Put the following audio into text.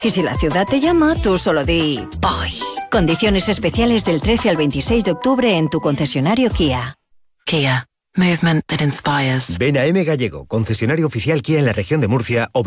Y si la ciudad te llama, tú solo di voy. Condiciones especiales del 13 al 26 de octubre en tu concesionario Kia. Kia. Movement that inspires. Ven a M Gallego, concesionario oficial Kia en la región de Murcia, o